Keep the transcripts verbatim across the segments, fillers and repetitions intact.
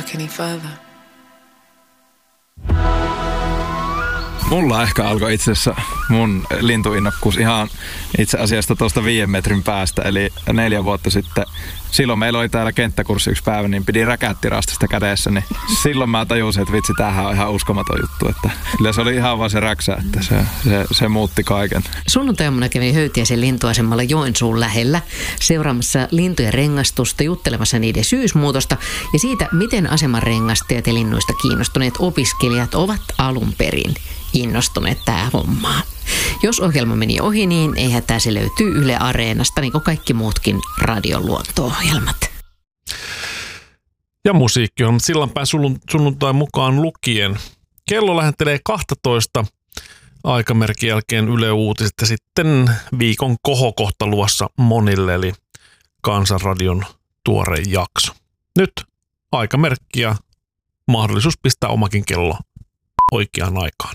any further. Mulla ehkä alkoi itse asiassa mun lintuinnokkuus ihan itse asiassa tuosta viiden metrin päästä, eli neljä vuotta sitten. Silloin meillä oli täällä kenttäkurssi yksi päivä, niin pidin räkättirastista kädessä, niin silloin mä tajusin, että vitsi, tämähän on ihan uskomaton juttu. Että kyllä se oli ihan vaan se räksä, että se, se, se muutti kaiken. Sunnuntaina kävin Höytiäisen lintuasemalla Joensuun lähellä seuraamassa lintujen rengastusta, juttelemassa niiden syysmuutosta ja siitä, miten aseman rengastajat ja linnuista kiinnostuneet opiskelijat ovat alun perin innostuneet tähän hommaan. Jos ohjelma meni ohi, niin ei hätää, se löytyy Yle Areenasta, niin kuin kaikki muutkin radion luonto-ohjelmat. Ja musiikki on sillanpäin sunnuntain mukaan lukien. Kello lähentelee kaksitoista aikamerkin jälkeen Yle Uutiset ja sitten viikon kohokohta luvassa monille, eli Kansanradion tuore jakso. Nyt aikamerkki ja mahdollisuus pistää omakin kello oikeaan aikaan.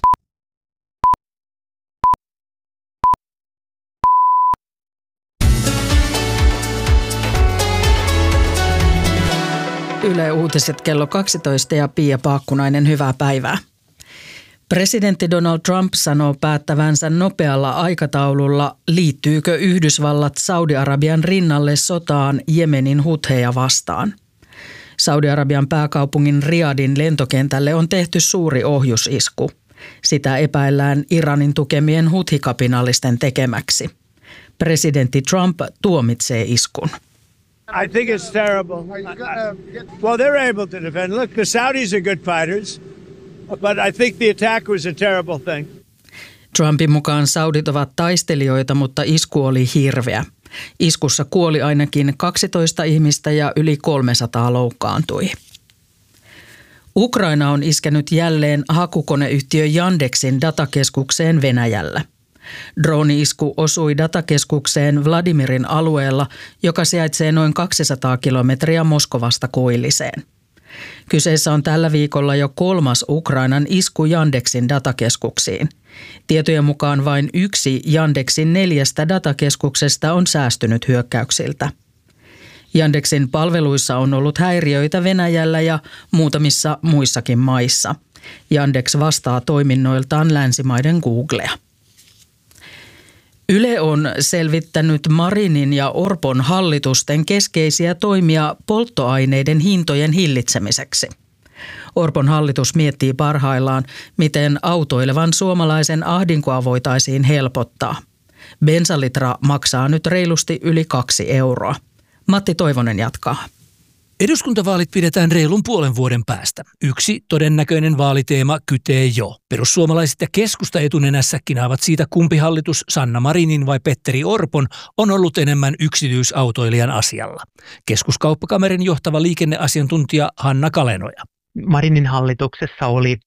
Yle Uutiset kello kaksitoista ja Pia Paakkunainen, hyvää päivää. Presidentti Donald Trump sanoo päättävänsä nopealla aikataululla, liittyykö Yhdysvallat Saudi-Arabian rinnalle sotaan Jemenin hutheja vastaan. Saudi-Arabian pääkaupungin Riyadin lentokentälle on tehty suuri ohjusisku. Sitä epäillään Iranin tukemien huthikapinallisten tekemäksi. Presidentti Trump tuomitsee iskun. I think it's terrible. Well, they're able to defend. Look, the Saudis are good fighters, but I think the attack was a terrible thing. Trumpin mukaan saudit ovat taistelijoita, mutta isku oli hirveä. Iskussa kuoli ainakin kaksitoista ihmistä ja yli kolmesataa loukkaantui. Ukraina on iskenyt jälleen hakukoneyhtiö Yandexin datakeskukseen Venäjällä. Drooni-isku osui datakeskukseen Vladimirin alueella, joka sijaitsee noin kaksisataa kilometriä Moskovasta koilliseen. Kyseessä on tällä viikolla jo kolmas Ukrainan isku Yandexin datakeskuksiin. Tietojen mukaan vain yksi Yandexin neljästä datakeskuksesta on säästynyt hyökkäyksiltä. Yandexin palveluissa on ollut häiriöitä Venäjällä ja muutamissa muissakin maissa. Yandex vastaa toiminnoiltaan länsimaiden Googlea. Yle on selvittänyt Marinin ja Orpon hallitusten keskeisiä toimia polttoaineiden hintojen hillitsemiseksi. Orpon hallitus miettii parhaillaan, miten autoilevan suomalaisen ahdinkoa voitaisiin helpottaa. Bensalitra maksaa nyt reilusti yli kaksi euroa. Matti Toivonen jatkaa. Eduskuntavaalit pidetään reilun puolen vuoden päästä. Yksi todennäköinen vaaliteema kytee jo. Perussuomalaiset ja keskusta etunenässä kinaavat siitä, kumpi hallitus, Sanna Marinin vai Petteri Orpon, on ollut enemmän yksityisautoilijan asialla. Keskuskauppakamerin johtava liikenneasiantuntija Hanna Kalenoja. Marinin hallituksessa oli,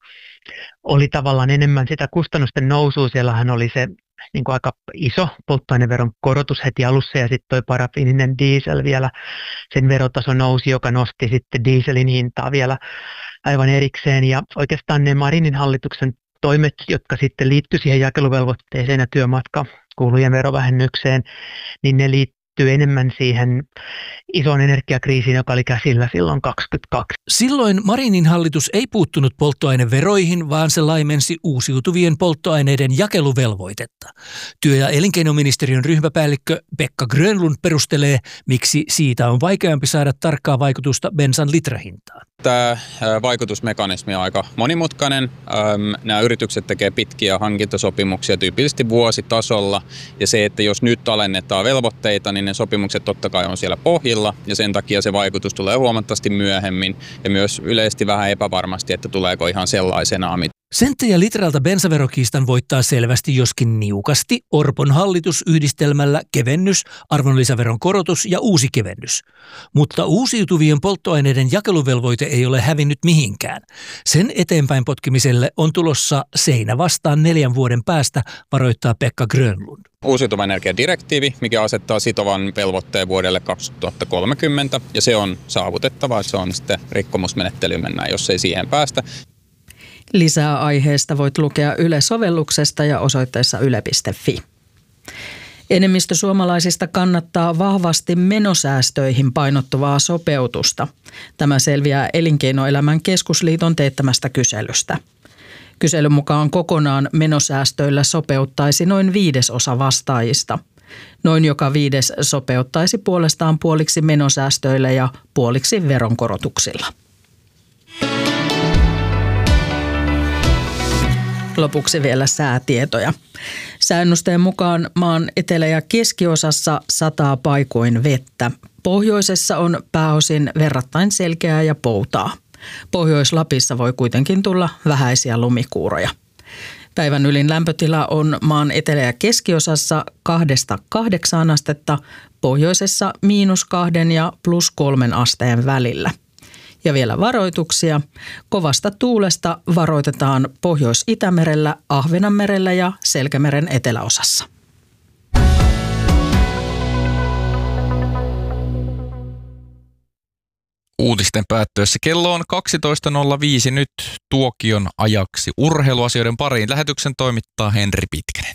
oli tavallaan enemmän sitä kustannusten nousua. Siellähän oli se niin kuin aika iso polttoaineveron korotus heti alussa ja sitten toi parafiininen diesel vielä, sen verotaso nousi, joka nosti sitten dieselin hintaa vielä aivan erikseen. Ja oikeastaan ne Marinin hallituksen toimet, jotka sitten liittyi siihen jakeluvelvoitteeseen ja työmatkakulujen verovähennykseen, niin ne liittyy enemmän siihen isoon energiakriisiin, joka oli käsillä silloin kaksikymmentäkaksi. Silloin Marinin hallitus ei puuttunut polttoaineveroihin, vaan se laimensi uusiutuvien polttoaineiden jakeluvelvoitetta. Työ- ja elinkeinoministeriön ryhmäpäällikkö Pekka Grönlund perustelee, miksi siitä on vaikeampi saada tarkkaa vaikutusta bensan litrahintaan. Tämä vaikutusmekanismi on aika monimutkainen. Nämä yritykset tekevät pitkiä hankintasopimuksia tyypillisesti vuositasolla. Ja se, että jos nyt alennetaan velvoitteita, niin ne sopimukset totta kai on siellä pohjilla. Ja sen takia se vaikutus tulee huomattavasti myöhemmin. Ja myös yleisesti vähän epävarmasti, että tuleeko ihan sellaisenaan. Senttejä litralta bensaverokiistan voittaa selvästi, joskin niukasti, Orpon hallitus yhdistelmällä kevennys, arvonlisäveron korotus ja uusi kevennys. Mutta uusiutuvien polttoaineiden jakeluvelvoite ei ole hävinnyt mihinkään. Sen eteenpäin potkimiselle on tulossa seinä vastaan neljän vuoden päästä, varoittaa Pekka Grönlund. Uusiutuva energiadirektiivi, mikä asettaa sitovan velvoitteen vuodelle kaksituhattakolmekymmentä, ja se on saavutettava, se on sitten rikkomusmenettely mennään, jos ei siihen päästä. Lisää aiheesta voit lukea Yle-sovelluksesta ja osoitteessa yle piste fi. Enemmistö suomalaisista kannattaa vahvasti menosäästöihin painottuvaa sopeutusta. Tämä selviää Elinkeinoelämän keskusliiton teettämästä kyselystä. Kyselyn mukaan kokonaan menosäästöillä sopeuttaisi noin viidesosa vastaajista. Noin joka viides sopeuttaisi puolestaan puoliksi menosäästöillä ja puoliksi veronkorotuksilla. Lopuksi vielä säätietoja. Säännösten mukaan maan etelä- ja keskiosassa sataa paikoin vettä. Pohjoisessa on pääosin verrattain selkeää ja poutaa. Pohjois-Lapissa voi kuitenkin tulla vähäisiä lumikuuroja. Päivän ylin lämpötila on maan etelä- ja keskiosassa kahdesta kahdeksaan astetta, pohjoisessa miinus kahden ja plus kolmen asteen välillä. Ja vielä varoituksia. Kovasta tuulesta varoitetaan Pohjois-Itämerellä, Ahvenanmerellä ja Selkämeren eteläosassa. Uutisten päättyessä kello on kaksitoista nolla viisi nyt tuokion ajaksi urheiluasioiden pariin. Lähetyksen toimittaa Henri Pitkänen.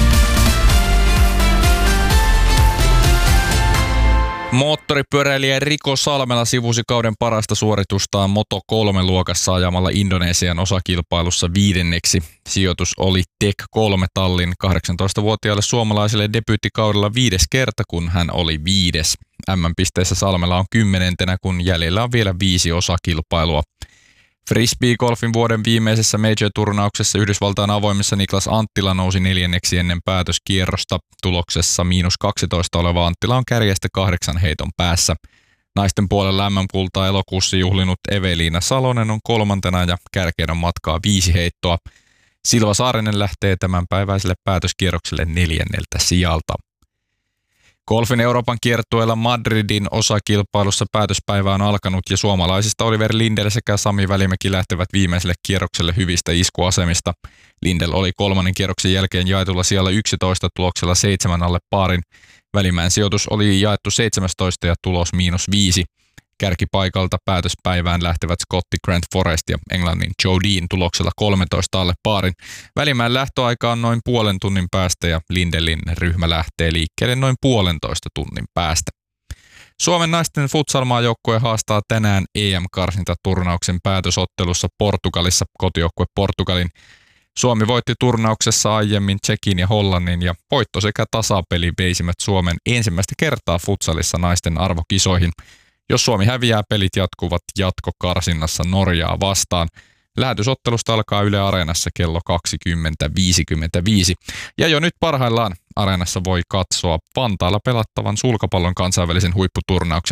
Moottoripyöräilijä Rico Salmela sivusi kauden parasta suoritustaan Moto kolme luokassa ajamalla Indonesian osakilpailussa viidenneksi. Sijoitus oli Tech kolme tallin kahdeksantoistavuotiaalle suomalaiselle debyyttikaudella viides kerta, kun hän oli viides. M M-pisteissä Salmela on kymmenentenä, kun jäljellä on vielä viisi osakilpailua. Frisbee-golfin vuoden viimeisessä major-turnauksessa Yhdysvaltain avoimessa Niklas Anttila nousi neljänneksi ennen päätöskierrosta. Tuloksessa miinus kaksitoista oleva Anttila on kärjestä kahdeksan heiton päässä. Naisten puolella M M-kultaa elokuussa juhlinut Eveliina Salonen on kolmantena ja kärkeen on matkaa viisi heittoa. Silva Saarinen lähtee tämänpäiväiselle päätöskierrokselle neljänneltä sijalta. Golfin Euroopan kiertueella Madridin osakilpailussa päätöspäivä on alkanut ja suomalaisista Oliver Lindell sekä Sami Välimäki lähtevät viimeiselle kierrokselle hyvistä iskuasemista. Lindell oli kolmannen kierroksen jälkeen jaetulla sijalla yksitoista tuloksella seitsemän alle paarin. Välimäen sijoitus oli jaettu seitsemästoista ja tulos miinus viisi. Kärkipaikalta päätöspäivään lähtevät Scotti Grant Forrest ja Englannin Joe Dean tuloksella kolmetoista alle paarin. Välimäen lähtöaika on noin puolen tunnin päästä ja Lindellin ryhmä lähtee liikkeelle noin puolentoista tunnin päästä. Suomen naisten futsalmaajoukkue haastaa tänään E M-karsintaturnauksen päätösottelussa Portugalissa kotijoukkue Portugalin. Suomi voitti turnauksessa aiemmin Tšekin ja Hollannin ja voitto sekä tasapeli veisivät Suomen ensimmäistä kertaa futsalissa naisten arvokisoihin. Jos Suomi häviää, pelit jatkuvat jatkokarsinnassa Norjaa vastaan. Lähetysottelusta alkaa Yle Areenassa kello kaksikymmentä viisikymmentäviisi. Ja jo nyt parhaillaan Areenassa voi katsoa Vantaalla pelattavan sulkapallon kansainvälisen huipputurnauksen